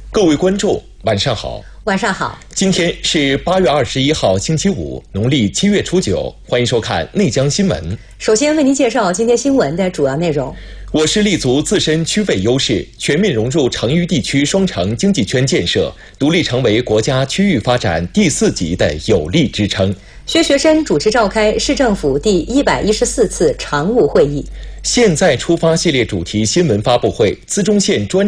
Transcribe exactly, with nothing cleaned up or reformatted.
各位观众，晚上好。 晚上好。 今天是八月二十一号，星期五，农历七月初九。欢迎收看内江新闻。 首先为您介绍今天新闻的主要内容。 我市立足自身区位优势，全面融入成渝地区双城经济圈建设，独立成为国家区域发展第四级的有力支撑。 薛学深主持召开市政府第一百一十四次常务会议。 现在出发系列主题新闻发布会，资中县专